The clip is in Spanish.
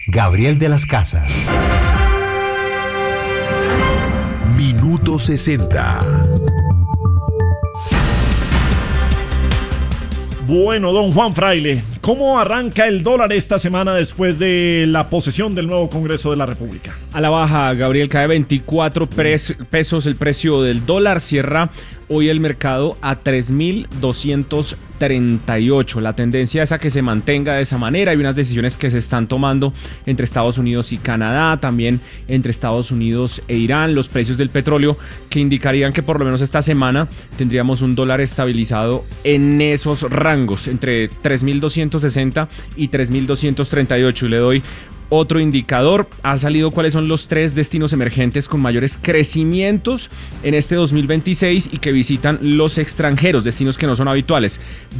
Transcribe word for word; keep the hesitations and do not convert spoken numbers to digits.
Gabriel de las Casas. Minuto sesenta. Bueno, don Juan Fraile, ¿cómo arranca el dólar esta semana después de la posesión del nuevo Congreso de la República? A la baja, Gabriel, cae veinticuatro pesos el precio del dólar, cierra hoy el mercado a tres mil doscientos treinta y ocho. La tendencia es a que se mantenga de esa manera. Hay unas decisiones que se están tomando entre Estados Unidos y Canadá, también entre Estados Unidos e Irán, los precios del petróleo que indicarían que por lo menos esta semana tendríamos un dólar estabilizado en esos rangos, entre tres mil doscientos sesenta y tres mil doscientos treinta y ocho. Y le doy otro indicador. Ha salido cuáles son los tres destinos emergentes con mayores crecimientos en este dos mil veintiséis y que visitan los extranjeros, destinos que no son habituales.